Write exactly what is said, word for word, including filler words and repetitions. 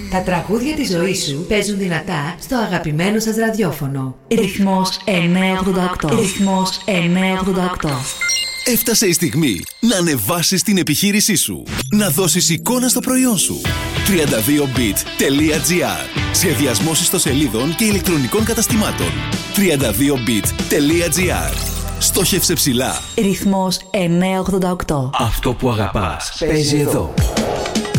Τα τραγούδια της ζωής σου παίζουν δυνατά στο αγαπημένο σας ραδιόφωνο. Ρυθμός εννιακόσια ογδόντα οκτώ. Ρυθμός εννιακόσια ογδόντα οκτώ. Έφτασε η στιγμή να ανεβάσεις την επιχείρησή σου. Να δώσεις εικόνα στο προϊόν σου. τριάντα δύο bit τελεία τζι άρ. Σχεδιασμός ιστοσελίδων και ηλεκτρονικών καταστημάτων. τριάντα δύο bit τελεία τζι άρ. Στόχευσε ψηλά. Ρυθμός εννιακόσια ογδόντα οκτώ. Αυτό που αγαπάς παίζει εδώ.